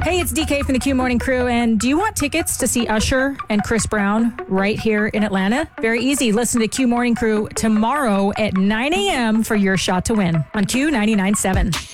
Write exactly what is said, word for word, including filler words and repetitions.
Hey, it's D K from the Q Morning Crew, and do you want tickets to see Usher and Chris Brown right here in Atlanta? Very easy. Listen to Q Morning Crew tomorrow at nine a.m. for your shot to win on Q ninety-nine point seven.